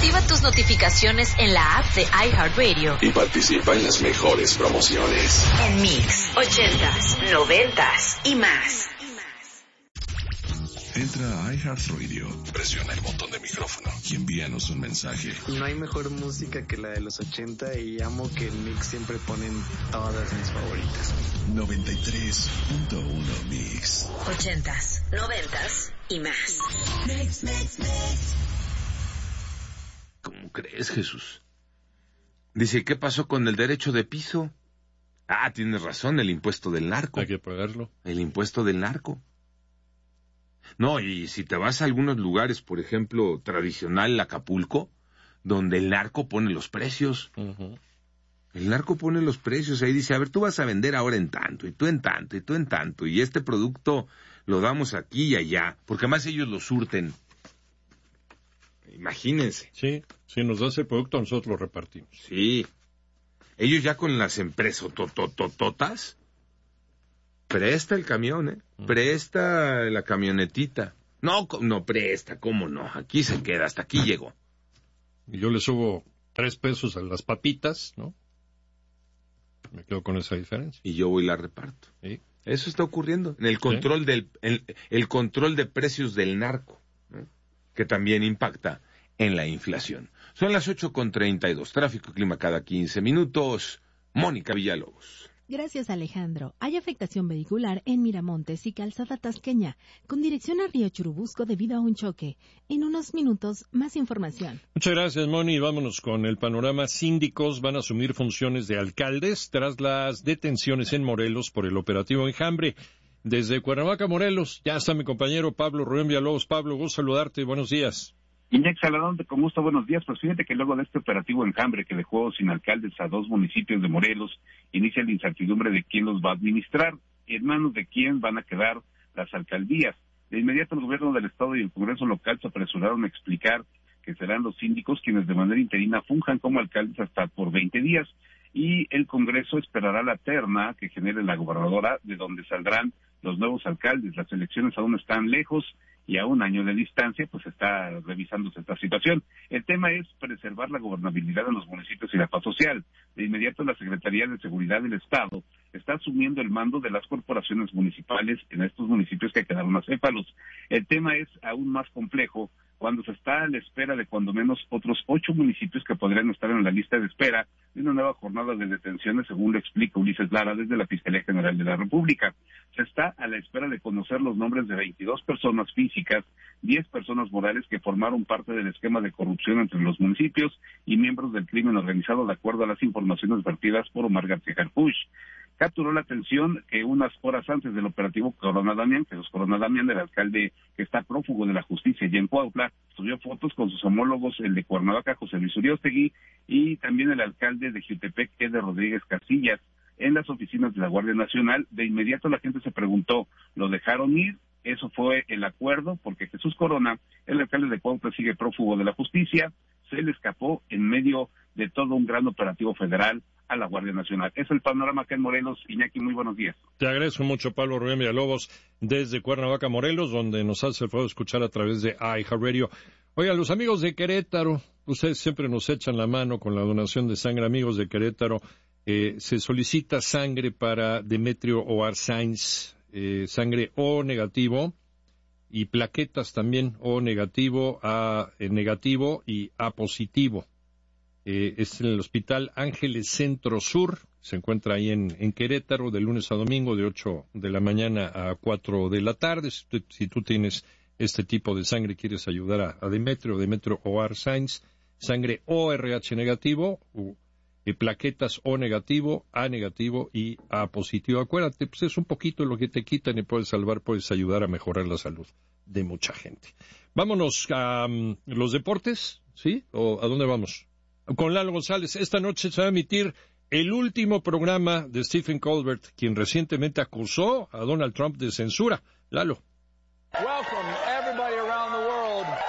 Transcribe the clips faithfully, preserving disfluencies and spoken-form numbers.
Activa tus notificaciones en la app de iHeartRadio y participa en las mejores promociones. En Mix, ochentas, noventas y más. Entra a iHeartRadio, presiona el botón de micrófono y envíanos un mensaje. No hay mejor música que la de los ochenta y amo que en Mix siempre ponen todas mis favoritas. noventa y tres punto uno Mix. Ochentas, noventas y más. Mix, mix, mix. ¿Cómo crees, Jesús? Dice, ¿qué pasó con el derecho de piso? Ah, tienes razón, el impuesto del narco. Hay que pagarlo. El impuesto del narco. No, y si te vas a algunos lugares, por ejemplo, tradicional Acapulco, donde el narco pone los precios. Uh-huh. El narco pone los precios, ahí dice, a ver, tú vas a vender ahora en tanto, y tú en tanto, y tú en tanto, y este producto lo damos aquí y allá, porque además ellos lo surten. Imagínense. Sí, si nos das el producto, nosotros lo repartimos. Sí. Ellos ya con las empresas tototototas, presta el camión, ¿eh? Presta la camionetita. No, no presta, ¿cómo no? Aquí se queda, hasta aquí llegó. Y yo le subo tres pesos a las papitas, ¿no? Me quedo con esa diferencia. Y yo voy y la reparto. ¿Sí? Eso está ocurriendo. En el control ¿Sí? del el, el control de precios del narco, ¿no? Que también impacta en la inflación. Son las ocho con treinta y dos. Tráfico y clima cada quince minutos. Mónica Villalobos. Gracias, Alejandro. Hay afectación vehicular en Miramontes y Calzada Tasqueña, con dirección a Río Churubusco debido a un choque. En unos minutos, más información. Muchas gracias, Moni. Vámonos con el panorama. Síndicos van a asumir funciones de alcaldes tras las detenciones en Morelos por el operativo Enjambre. Desde Cuernavaca, Morelos, ya está mi compañero Pablo Rubén Villalobos. Pablo, gusto saludarte. Buenos días. Iñaki Salazar, con gusto, buenos días. Pues fíjate que luego de este operativo Enjambre que dejó sin alcaldes a dos municipios de Morelos, inicia la incertidumbre de quién los va a administrar, en manos de quién van a quedar las alcaldías. De inmediato el gobierno del estado y el Congreso local se apresuraron a explicar que serán los síndicos quienes de manera interina funjan como alcaldes hasta por veinte días, y el Congreso esperará la terna que genere la gobernadora, de donde saldrán los nuevos alcaldes. Las elecciones aún están lejos y a un año de distancia, pues está revisándose esta situación. El tema es preservar la gobernabilidad de los municipios y la paz social. De inmediato la Secretaría de Seguridad del Estado está asumiendo el mando de las corporaciones municipales en estos municipios que quedaron acéfalos. El tema es aún más complejo cuando se está a la espera de cuando menos otros ocho municipios que podrían estar en la lista de espera de una nueva jornada de detenciones, según lo explica Ulises Lara desde la Fiscalía General de la República. Se está a la espera de conocer los nombres de veintidós personas físicas, diez personas morales que formaron parte del esquema de corrupción entre los municipios y miembros del crimen organizado, de acuerdo a las informaciones vertidas por Omar García Harfuch. Capturó la atención que unas horas antes del operativo Corona Damián, Jesús Corona Damián, el alcalde que está prófugo de la justicia y en Cuautla, subió fotos con sus homólogos, el de Cuernavaca, José Luis Uriostegui, y también el alcalde de Jiutepec, Eder Rodríguez Casillas, en las oficinas de la Guardia Nacional. De inmediato la gente se preguntó, ¿lo dejaron ir? Eso fue el acuerdo, porque Jesús Corona, el alcalde de Cuautla, sigue prófugo de la justicia, se le escapó en medio de todo un gran operativo federal a la Guardia Nacional. Es el panorama acá en Morelos. Iñaki, muy buenos días. Te agradezco mucho, Pablo Rubén Villalobos, desde Cuernavaca, Morelos, donde nos hace el favor de escuchar a través de iHeartRadio. Oigan, los amigos de Querétaro, ustedes siempre nos echan la mano con la donación de sangre. Amigos de Querétaro, eh, se solicita sangre para Demetrio Oarsainz, eh, sangre O negativo, y plaquetas también O negativo, A negativo y A positivo. Eh, es en el Hospital Ángeles Centro Sur, se encuentra ahí en, en Querétaro, de lunes a domingo, de ocho de la mañana a cuatro de la tarde. Si tú, si tú tienes este tipo de sangre, quieres ayudar a, a Demetrio, Demetrio Oarsainz, sangre O R H negativo, u, eh, plaquetas O negativo, A negativo y A positivo. Acuérdate, pues es un poquito lo que te quitan y puedes salvar, puedes ayudar a mejorar la salud de mucha gente. Vámonos a um, los deportes, ¿sí? ¿O a dónde vamos? Con Lalo González. Esta noche se va a emitir el último programa de Stephen Colbert, quien recientemente acusó a Donald Trump de censura. Lalo. Welcome everybody around the world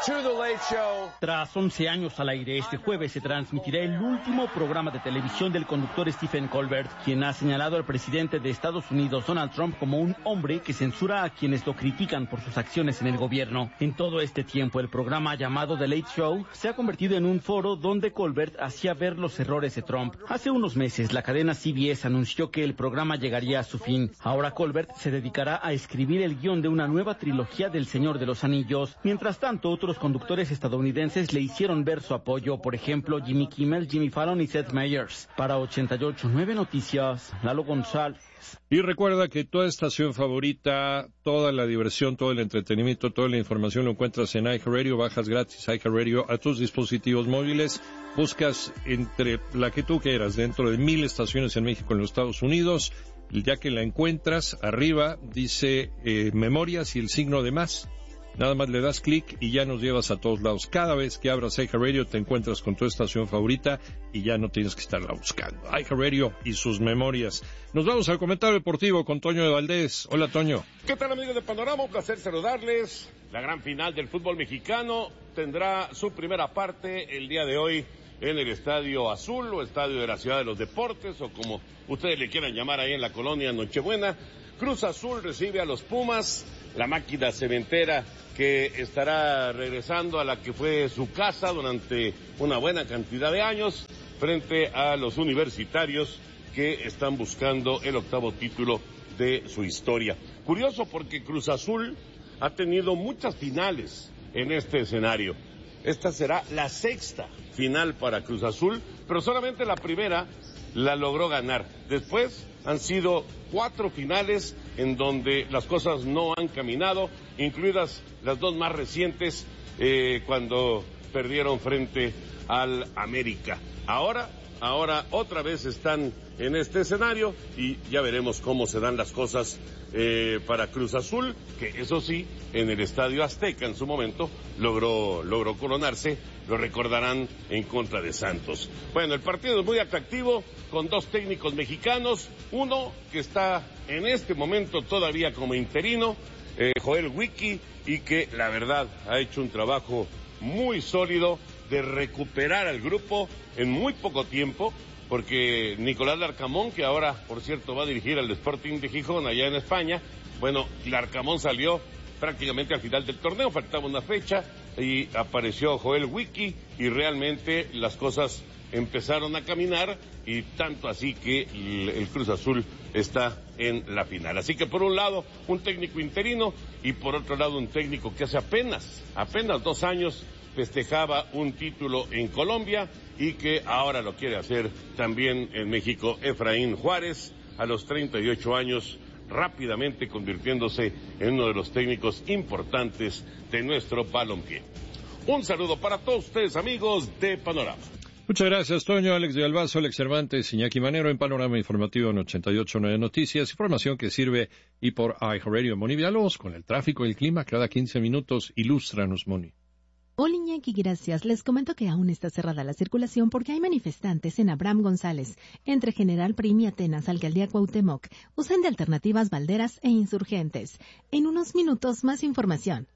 to The Late Show. Tras once años al aire, este jueves se transmitirá el último programa de televisión del conductor Stephen Colbert, quien ha señalado al presidente de Estados Unidos, Donald Trump, como un hombre que censura a quienes lo critican por sus acciones en el gobierno. En todo este tiempo, el programa llamado The Late Show se ha convertido en un foro donde Colbert hacía ver los errores de Trump. Hace unos meses, la cadena C B S anunció que el programa llegaría a su fin. Ahora Colbert se dedicará a escribir el guión de una nueva trilogía del Señor de los Anillos. Mientras tanto, otros conductores estadounidenses le hicieron ver su apoyo, por ejemplo, Jimmy Kimmel, Jimmy Fallon y Seth Meyers. Para ochenta y ocho punto nueve Noticias, Lalo González. Y recuerda que toda estación favorita, toda la diversión, todo el entretenimiento, toda la información lo encuentras en iHeartRadio. Bajas gratis iHeartRadio a tus dispositivos móviles. Buscas entre la que tú quieras, dentro de mil estaciones en México y en los Estados Unidos. Y ya que la encuentras, arriba dice eh, memorias y el signo de más. Nada más le das clic y ya nos llevas a todos lados. Cada vez que abras iHeartRadio te encuentras con tu estación favorita y ya no tienes que estarla buscando. iHeartRadio y sus memorias. Nos vamos al comentario deportivo con Toño de Valdés. Hola, Toño. ¿Qué tal, amigos de Panorama? Un placer saludarles. La gran final del fútbol mexicano tendrá su primera parte el día de hoy en el Estadio Azul o Estadio de la Ciudad de los Deportes, o como ustedes le quieran llamar ahí en la colonia Nochebuena. Cruz Azul recibe a los Pumas, la máquina cementera que estará regresando a la que fue su casa durante una buena cantidad de años, frente a los universitarios que están buscando el octavo título de su historia. Curioso porque Cruz Azul ha tenido muchas finales en este escenario. Esta será la sexta final para Cruz Azul, pero solamente la primera la logró ganar. Después han sido cuatro finales en donde las cosas no han caminado, incluidas las dos más recientes, eh, cuando perdieron frente al América. Ahora, ahora otra vez están en este escenario y ya veremos cómo se dan las cosas eh, para Cruz Azul, que eso sí, en el Estadio Azteca en su momento logró, logró coronarse, lo recordarán, en contra de Santos. Bueno, el partido es muy atractivo, con dos técnicos mexicanos, uno que está en este momento todavía como interino, eh, Joel Wiki, y que la verdad ha hecho un trabajo muy sólido de recuperar al grupo en muy poco tiempo, porque Nicolás Larcamón, que ahora, por cierto, va a dirigir al Sporting de Gijón allá en España, bueno, Larcamón salió prácticamente al final del torneo, faltaba una fecha, y apareció Joel Wiki, y realmente las cosas empezaron a caminar, y tanto así que el, el Cruz Azul está en la final. Así que por un lado, un técnico interino, y por otro lado, un técnico que hace apenas, apenas dos años festejaba un título en Colombia y que ahora lo quiere hacer también en México. Efraín Juárez, a los treinta y ocho años, rápidamente convirtiéndose en uno de los técnicos importantes de nuestro balompié. Un saludo para todos ustedes, amigos de Panorama. Muchas gracias, Toño. Alex de Albazo, Alex Cervantes, Iñaki Manero en Panorama Informativo en ochenta y ocho punto nueve Noticias. Información que sirve y por iHeartRadio. Moni Villalobos, con el tráfico y el clima cada quince minutos. Ilústranos, Moni. Hola, Iñaki, gracias. Les comento que aún está cerrada la circulación porque hay manifestantes en Abraham González, entre General Prim y Atenas, Alcaldía Cuauhtémoc. Usan de alternativas Valderas e Insurgentes. En unos minutos, más información.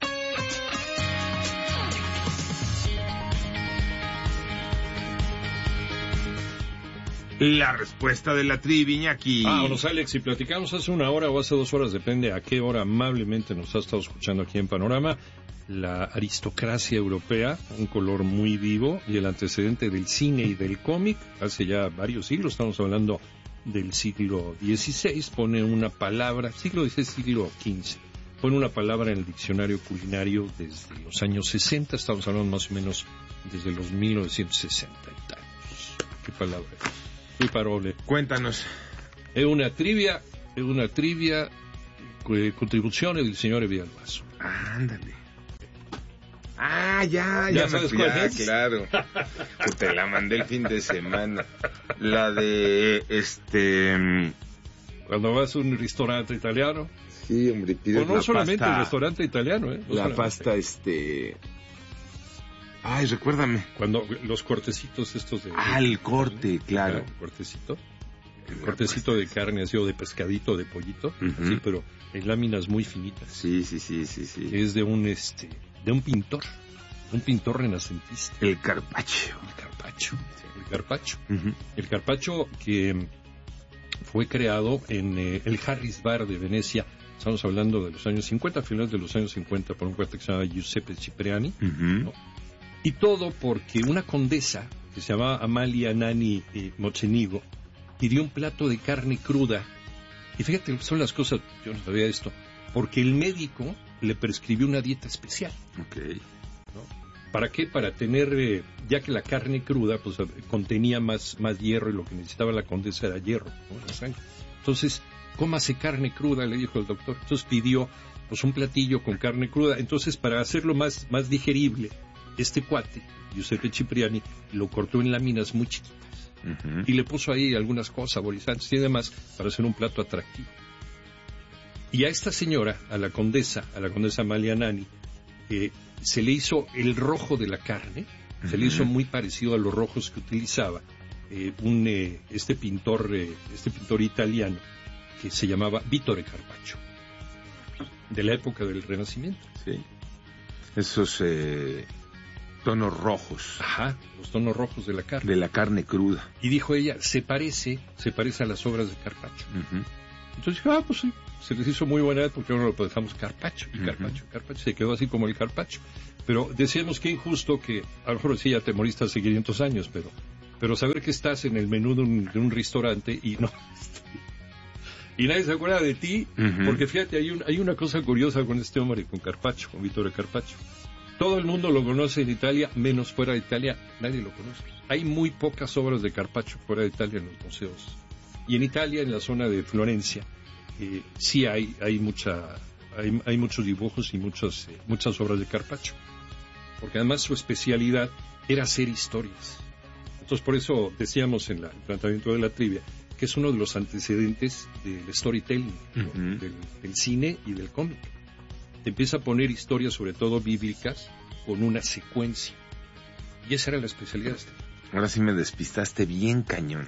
La respuesta de la trivia, Iñaki. Vámonos, Alex, si platicamos hace una hora o hace dos horas, depende a qué hora amablemente nos ha estado escuchando aquí en Panorama, la aristocracia europea, un color muy vivo, y el antecedente del cine y del cómic, hace ya varios siglos, estamos hablando del siglo dieciséis, pone una palabra, siglo dieciséis, siglo quince, pone una palabra en el diccionario culinario desde los años sesenta, estamos hablando más o menos desde los mil novecientos sesenta y tantos. ¿Qué palabra es? Muy parole. Cuéntanos. Es una trivia, es una trivia, eh, contribuciones del señor Villalbazo. Ándale. Ah, ya, ya, ya me sabes fui, cuál ah, es. Claro. Que te la mandé el fin de semana. La de, este... Cuando vas a un restaurante italiano. Sí, hombre, pides o no la solamente pasta, el restaurante italiano, ¿eh? No la solamente. pasta, este... Ay, recuérdame. Cuando los cortecitos estos de... Ah, el corte, claro. El cortecito. El cortecito de carne así, o de pescadito, de pollito, Uh-huh. así, pero en láminas muy finitas. Sí, sí, sí, sí, sí. Es de un, este, de un pintor. un pintor renacentista. El Carpaccio. El Carpaccio. El Carpaccio. Uh-huh. El Carpaccio que fue creado en eh, el Harris Bar de Venecia. Estamos hablando de los años cincuenta, finales de los años cincuenta, por un cuate que se llama Giuseppe Cipriani. Uh-huh. ¿no? Y todo porque una condesa que se llamaba Amalia Nani eh, Mocenigo pidió un plato de carne cruda. Y fíjate, son las cosas, yo no sabía esto, porque el médico le prescribió una dieta especial. Okay. ¿No? ¿Para qué? Para tener, eh, ya que la carne cruda pues contenía más, más hierro y lo que necesitaba la condesa era hierro, ¿no? La sangre. Entonces, cómase carne cruda, le dijo el doctor. Entonces pidió pues un platillo con carne cruda. Entonces, para hacerlo más, más digerible, este cuate, Giuseppe Cipriani, lo cortó en láminas muy chiquitas. Uh-huh. Y le puso ahí algunas cosas saborizantes y demás para hacer un plato atractivo. Y a esta señora, a la condesa, a la condesa Amalia Nani, eh, se le hizo el rojo de la carne, uh-huh. se le hizo muy parecido a los rojos que utilizaba eh, un eh, este pintor, eh, este pintor italiano que se llamaba Vittore Carpaccio, de la época del Renacimiento. Sí. Esos eh, tonos rojos. Ajá, los tonos rojos de la carne. De la carne cruda. Y dijo ella, se parece, se parece a las obras de Carpaccio. Uh-huh. Entonces dijo, ah, pues sí, se les hizo muy buena edad porque ahora lo dejamos Carpaccio, y Carpaccio, uh-huh. Carpaccio, se quedó así como el Carpaccio. Pero decíamos que injusto que, a lo mejor sí, ya te moriste hace quinientos años, pero, pero saber que estás en el menú de un, de un restaurante y no... Y nadie se acuerda de ti, uh-huh. porque fíjate, hay, un, hay una cosa curiosa con este hombre, con Carpaccio, con Vittore Carpaccio. Todo el mundo lo conoce en Italia, menos fuera de Italia, nadie lo conoce. Hay muy pocas obras de Carpaccio fuera de Italia en los museos. Y en Italia, en la zona de Florencia, eh, sí hay, hay, mucha, hay, hay muchos dibujos y muchas, eh, muchas obras de Carpaccio. Porque además su especialidad era hacer historias. Entonces, por eso decíamos en la, el planteamiento de la trivia, que es uno de los antecedentes del storytelling, uh-huh. ¿no? del, del cine y del cómic. Te empieza a poner historias, sobre todo bíblicas, con una secuencia. Y esa era la especialidad de este. Ahora sí me despistaste bien cañón.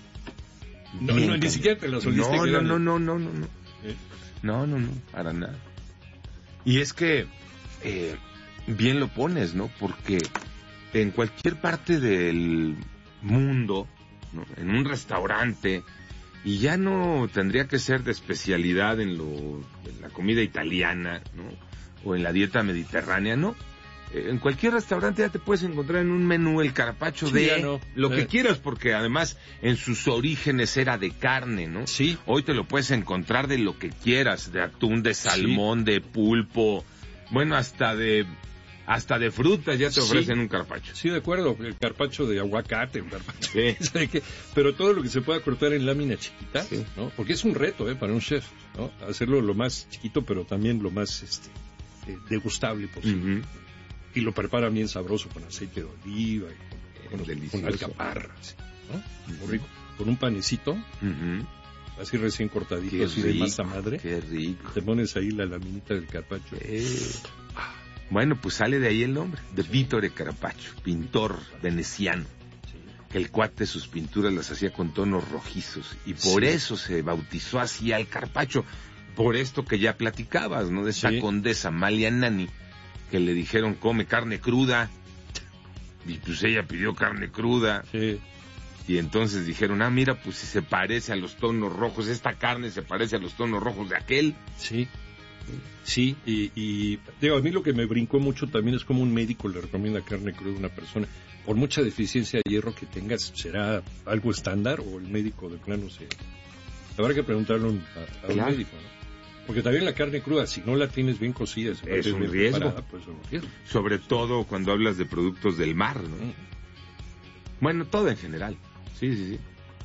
No, bien no, cañón. ni siquiera te la soliste. No, no, grande. no, no, no, no, no. ¿Eh? No, no, no, para nada. Y es que, eh, bien lo pones, ¿no? Porque en cualquier parte del mundo, ¿no? En un restaurante, y ya no tendría que ser de especialidad en, lo, en la comida italiana, ¿no? O en la dieta mediterránea, ¿no? Eh, en cualquier restaurante ya te puedes encontrar en un menú el carpaccio sí, de no. lo eh. que quieras, porque además en sus orígenes era de carne, ¿no? Sí. Hoy te lo puedes encontrar de lo que quieras, de atún, de salmón, sí. de pulpo, bueno, hasta de... Hasta de frutas ya te ofrecen sí, un carpaccio. Sí, de acuerdo, el carpaccio de aguacate, un carpaccio. Sí. ¿Sabe qué? Pero todo lo que se pueda cortar en lámina chiquita, sí. ¿no? Porque es un reto, ¿eh? Para un chef, ¿no? Hacerlo lo más chiquito, pero también lo más este, eh, degustable posible. Uh-huh. Y lo preparan bien sabroso con aceite de oliva, y con, con, con alcaparras, ¿no? Uh-huh. Muy rico. Con un panecito, uh-huh. así recién cortadito, qué así rico, de masa madre. Qué rico. Te pones ahí la laminita del carpaccio. Eh. Ah. Bueno, pues sale de ahí el nombre, de Vittore Carpaccio, pintor veneciano. Que el cuate sus pinturas las hacía con tonos rojizos y por sí. eso se bautizó así al Carpaccio, por esto que ya platicabas, ¿no? De esa sí. condesa Amalia Nani, que le dijeron come carne cruda, y pues ella pidió carne cruda, sí. y entonces dijeron, ah, mira, pues si se parece a los tonos rojos, esta carne se parece a los tonos rojos de aquel. Sí. Sí, y, y digo, a mí lo que me brincó mucho también es como un médico le recomienda carne cruda a una persona. Por mucha deficiencia de hierro que tengas, ¿será algo estándar o el médico de plano se...? Habrá que preguntarle un, a, a un claro. médico, ¿no? Porque también la carne cruda, si no la tienes bien cocida, si es, un bien riesgo. Preparada, pues es un riesgo. Sobre todo cuando hablas de productos del mar, ¿no? Mm. Bueno, todo en general. Sí, sí, sí.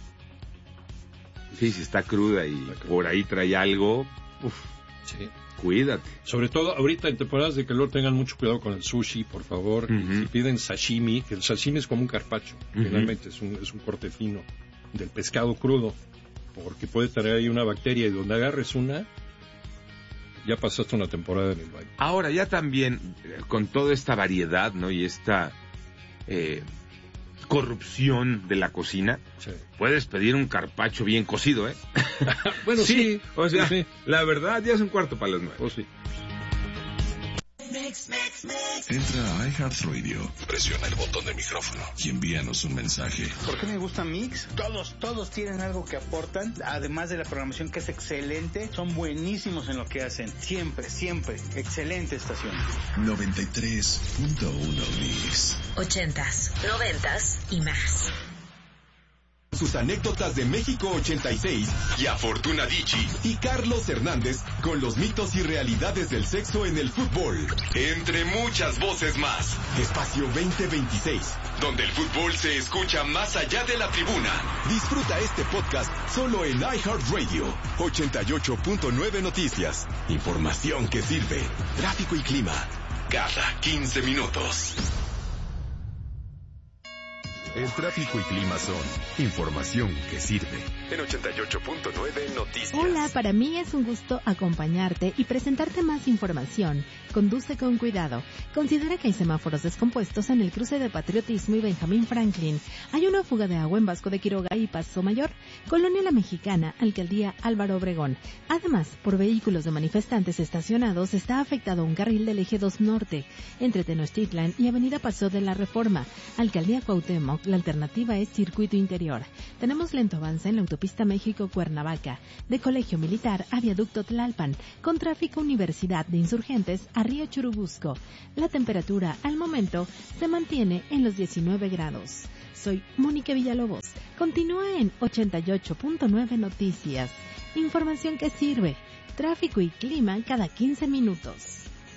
Sí, si está cruda y está cruda. Por ahí trae algo, uf, sí. Cuídate. Sobre todo ahorita en temporadas de calor tengan mucho cuidado con el sushi, por favor. Uh-huh. Si piden sashimi, que el sashimi es como un carpaccio, uh-huh. finalmente es un, es un corte fino del pescado crudo, porque puede traer ahí una bacteria y donde agarres una, ya pasaste una temporada en el baño. Ahora ya también, con toda esta variedad, ¿no? Y esta eh, corrupción de la cocina, sí. puedes pedir un carpaccio bien cocido, ¿eh? Bueno, sí, sí, o sea, sí. la verdad ya es un cuarto para las nueve. Oh, sí. Mix, mix, mix. Entra a iHeartRadio, presiona el botón de micrófono y envíanos un mensaje. ¿Por qué me gusta Mix? Todos, todos tienen algo que aportan, además de la programación que es excelente, son buenísimos en lo que hacen. Siempre, siempre. Excelente estación. noventa y tres punto uno Mix. Ochentas, noventas y más. Sus anécdotas de México ochenta y seis y a Fortuna Dicci y Carlos Hernández con los mitos y realidades del sexo en el fútbol. Entre muchas voces más. Espacio veinte veintiséis, donde el fútbol se escucha más allá de la tribuna. Disfruta este podcast solo en iHeartRadio. ochenta y ocho punto nueve Noticias. Información que sirve. Tráfico y clima. Cada quince minutos. El tráfico y clima son información que sirve. En ochenta y ocho punto nueve Noticias. Hola, para mí es un gusto acompañarte y presentarte más información. Conduce con cuidado. Considera que hay semáforos descompuestos en el cruce de Patriotismo y Benjamín Franklin. Hay una fuga de agua en Vasco de Quiroga y Paso Mayor. Colonia La Mexicana, Alcaldía Álvaro Obregón. Además, por vehículos de manifestantes estacionados está afectado un carril del eje dos Norte, entre Tenochtitlan y Avenida Paso de la Reforma. Alcaldía Cuauhtémoc, la alternativa es circuito interior. Tenemos lento avance en la autopista México-Cuernavaca, de Colegio Militar a Viaducto Tlalpan, con tráfico Universidad de Insurgentes a Río Churubusco. La temperatura al momento se mantiene en los diecinueve grados. Soy Mónica Villalobos. Continúa en ochenta y ocho punto nueve Noticias. Información que sirve. Tráfico y clima cada quince minutos.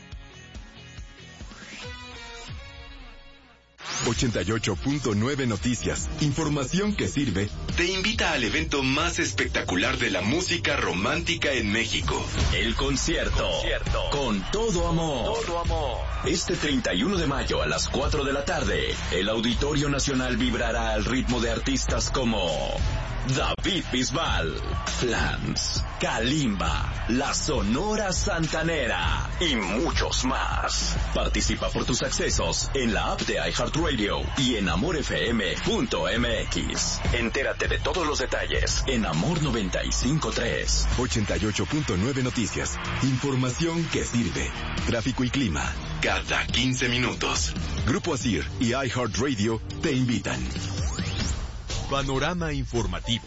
ochenta y ocho punto nueve Noticias. Información que sirve. Te invita al evento más espectacular de la música romántica en México. El concierto. concierto. Con todo amor. Todo amor. Este treinta y uno de mayo a las cuatro de la tarde, el Auditorio Nacional vibrará al ritmo de artistas como David Bisbal, Flans, Kalimba, La Sonora Santanera y muchos más. Participa por tus accesos en la app de iHeartRadio y en amor f m punto m x. Entérate de todos los detalles en Amor noventa y cinco punto tres. ochenta y ocho punto nueve Noticias. Información que sirve. Tráfico y clima cada quince minutos. Grupo Asir y iHeartRadio te invitan. Panorama informativo.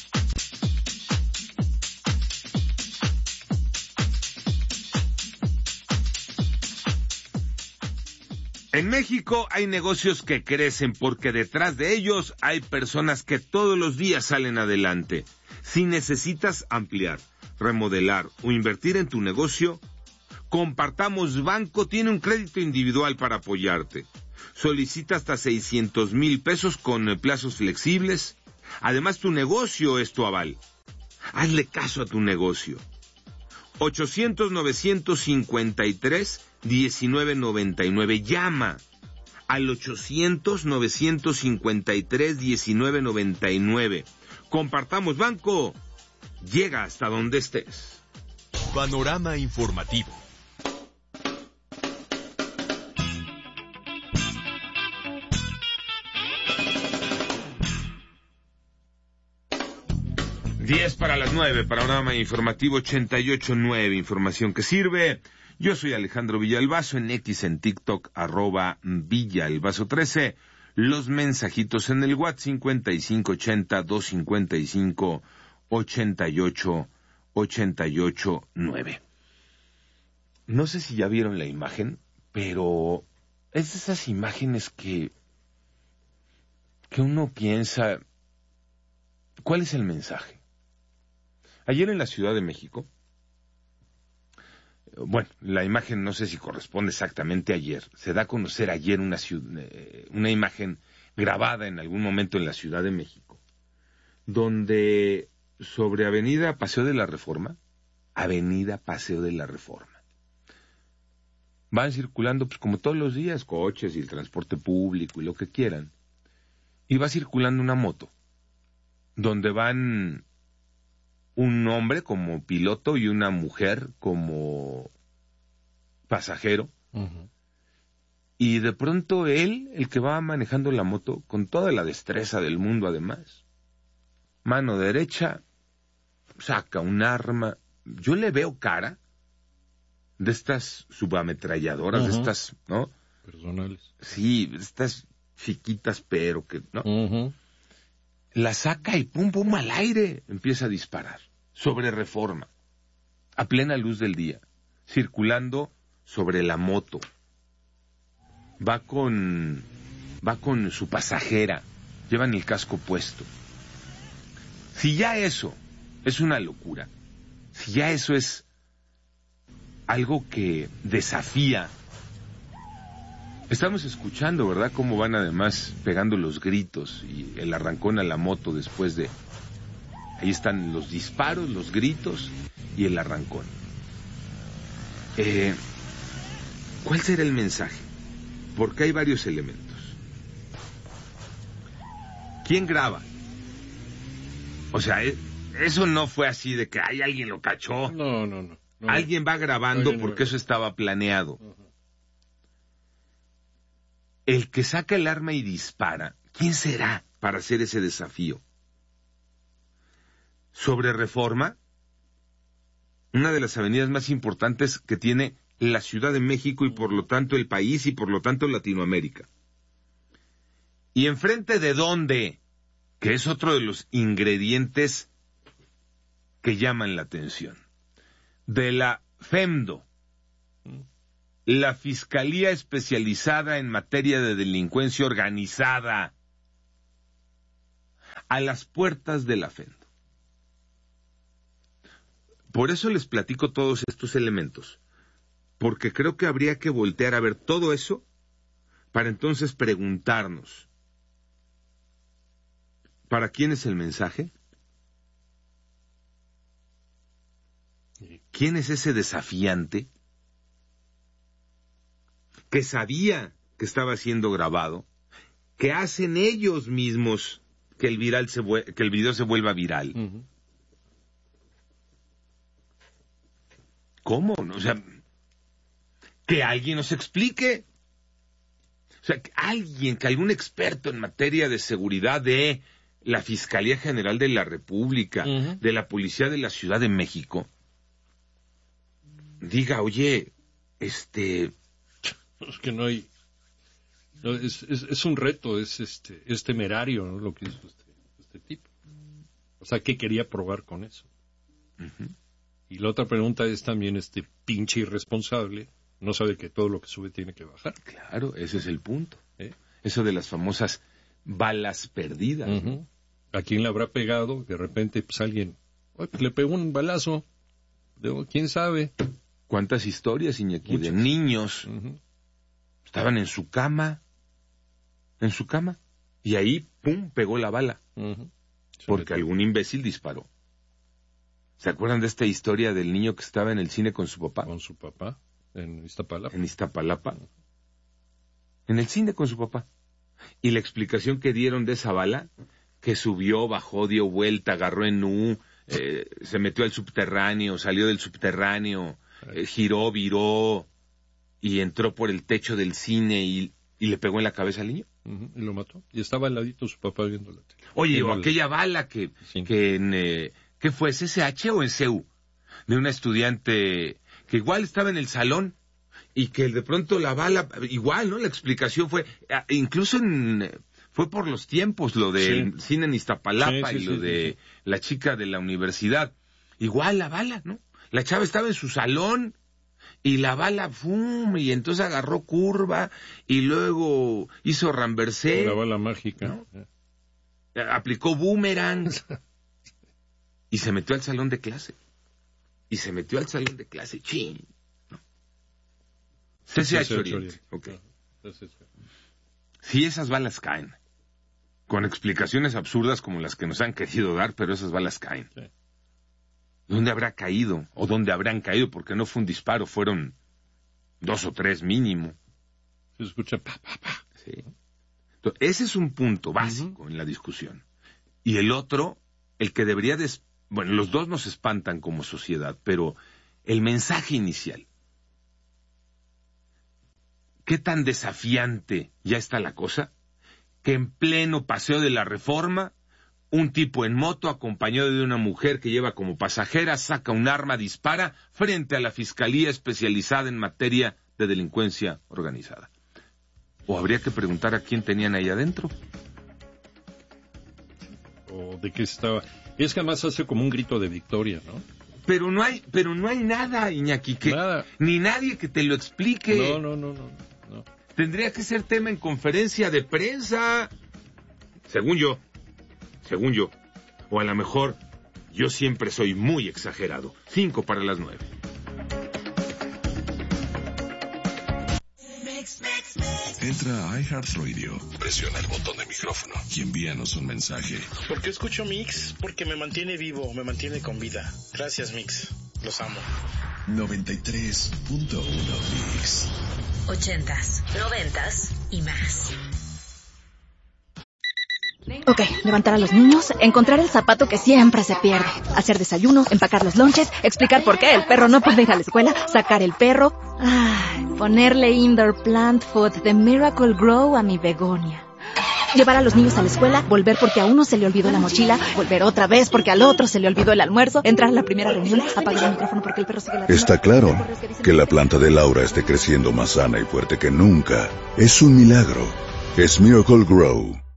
En México hay negocios que crecen porque detrás de ellos hay personas que todos los días salen adelante. Si necesitas ampliar, remodelar o invertir en tu negocio, Compartamos Banco tiene un crédito individual para apoyarte. Solicita hasta seiscientos mil pesos con plazos flexibles. Además, tu negocio es tu aval. Hazle caso a tu negocio. ochocientos, novecientos cincuenta y tres, diecinueve noventa y nueve. Llama al ochocientos, novecientos cincuenta y tres, diecinueve noventa y nueve. Compartamos Banco. Llega hasta donde estés. Panorama informativo. diez para las nueve, panorama informativo ochenta y ocho punto nueve, información que sirve. Yo soy Alejandro Villalbazo, en X, en TikTok, arroba Villalbazo trece. Los mensajitos en el WhatsApp cincuenta y cinco ochenta, doscientos cincuenta y cinco, ochenta y ocho, ochenta y ocho nueve. No sé si ya vieron la imagen, pero es de esas imágenes que, que uno piensa, ¿cuál es el mensaje? Ayer en la Ciudad de México, bueno, la imagen no sé si corresponde exactamente a ayer, se da a conocer ayer una, una imagen grabada en algún momento en la Ciudad de México, donde sobre Avenida Paseo de la Reforma, Avenida Paseo de la Reforma, van circulando pues como todos los días coches y el transporte público y lo que quieran, y va circulando una moto, donde van un hombre como piloto y una mujer como pasajero. Uh-huh. Y de pronto él, el que va manejando la moto, con toda la destreza del mundo además, mano derecha, saca un arma. Yo le veo cara de estas subametralladoras, uh-huh. de estas, ¿no? Personales. Sí, estas chiquitas, pero que, ¿no? Uh-huh. La saca y pum, pum, al aire empieza a disparar. Sobre Reforma. A plena luz del día. Circulando sobre la moto. Va con... Va con su pasajera. Llevan el casco puesto. Si ya eso es una locura, si ya eso es algo que desafía. Estamos escuchando, ¿verdad?, cómo van además pegando los gritos y el arrancón a la moto después de... Ahí están los disparos, los gritos y el arrancón. Eh, ¿Cuál será el mensaje? Porque hay varios elementos. ¿Quién graba? O sea, eso no fue así de que hay alguien lo cachó. No, no, no. no. Alguien va grabando Alguien porque va. eso estaba planeado. Uh-huh. El que saca el arma y dispara, ¿quién será para hacer ese desafío? Sobre Reforma, una de las avenidas más importantes que tiene la Ciudad de México y por lo tanto el país y por lo tanto Latinoamérica. ¿Y enfrente de dónde? Que es otro de los ingredientes que llaman la atención. De la FEMDO, la Fiscalía Especializada en Materia de Delincuencia Organizada, a las puertas de la FEMDO. Por eso les platico todos estos elementos, porque creo que habría que voltear a ver todo eso para entonces preguntarnos, ¿para quién es el mensaje? ¿Quién es ese desafiante que sabía que estaba siendo grabado, que hacen ellos mismos que el viral se vu- que el video se vuelva viral? Uh-huh. ¿Cómo? O sea, que alguien nos explique. O sea, que alguien, que algún experto en materia de seguridad de la Fiscalía General de la República, uh-huh. de la Policía de la Ciudad de México, diga, oye, este... Es que no hay... No, es, es, es un reto, es este es temerario, ¿no?, lo que hizo este, este tipo. O sea, ¿qué quería probar con eso? Uh-huh. Y la otra pregunta es también, este pinche irresponsable, no sabe que todo lo que sube tiene que bajar. Claro, ese es el punto. ¿Eh? Eso de las famosas balas perdidas. Uh-huh. ¿No? ¿A quién le habrá pegado? De repente, pues alguien, pues, le pegó un balazo. De, ¿quién sabe? ¿Cuántas historias, Iñaki, Muchas. de niños Uh-huh. estaban en su cama, en su cama, y ahí, pum, pegó la bala, Uh-huh. porque algún imbécil disparó. ¿Se acuerdan de esta historia del niño que estaba en el cine con su papá? Con su papá, en Iztapalapa. En Iztapalapa. En el cine con su papá. Y la explicación que dieron de esa bala, que subió, bajó, dio vuelta, agarró en U, eh, se metió al subterráneo, salió del subterráneo, eh, giró, viró, y entró por el techo del cine y, y le pegó en la cabeza al niño. Uh-huh. Y lo mató. Y estaba al ladito su papá viendo la tele. Oye, o mal. aquella bala que, Sí. que en... Eh, ¿qué fue? ¿C C H o en C U? De una estudiante que igual estaba en el salón y que de pronto la bala, igual, ¿no? La explicación fue, incluso en, fue por los tiempos, lo del Sí. cine en Iztapalapa Sí, sí, y lo sí, de sí, sí. la chica de la universidad. Igual la bala, ¿no? La chava estaba en su salón y la bala, ¡fum! Y entonces agarró curva y luego hizo ramversé. La bala mágica. ¿No? Eh. Aplicó boomerang. Y se metió al salón de clase. Y se metió al salón de clase. ¡Chin! ¿No? C C H Oriente. Okay. Si esas balas caen, con explicaciones absurdas como las que nos han querido dar, pero esas balas caen. Sí. ¿Dónde habrá caído? ¿O dónde habrán caído? Porque no fue un disparo, fueron dos o tres mínimo. Se escucha pa, pa, pa. Sí. Entonces, ese es un punto básico uh-huh. en la discusión. Y el otro, el que debería... Des- bueno, los dos nos espantan como sociedad, pero el mensaje inicial. ¿Qué tan desafiante ya está la cosa? Que en pleno paseo de la Reforma, un tipo en moto acompañado de una mujer que lleva como pasajera saca un arma, dispara frente a la Fiscalía Especializada en Materia de Delincuencia Organizada. O habría que preguntar a quién tenían ahí adentro. O de qué estaba. Es que además hace como un grito de victoria, ¿no? Pero no hay, pero no hay nada, Iñaki, que, nada. Ni nadie que te lo explique. No, no, no, no, no. Tendría que ser tema en conferencia de prensa. Según yo. Según yo. O a lo mejor yo siempre soy muy exagerado. Cinco para las nueve. Entra a iHeartRadio, presiona el botón de micrófono y envíanos un mensaje. ¿Por qué escucho Mix? Porque me mantiene vivo, me mantiene con vida. Gracias, Mix. Los amo. noventa y tres punto uno Mix. Ochentas, noventas y más. Ok, levantar a los niños, encontrar el zapato que siempre se pierde, hacer desayuno, empacar los lonches, explicar por qué el perro no puede ir a la escuela, sacar el perro, ay, ponerle indoor plant food de Miracle Grow a mi begonia. Llevar a los niños a la escuela, volver porque a uno se le olvidó la mochila, volver otra vez porque al otro se le olvidó el almuerzo, entrar a la primera reunión, apagar el micrófono porque el perro sigue ladrando. Está claro que la planta de Laura esté creciendo más sana y fuerte que nunca. Es un milagro. Es Miracle Grow.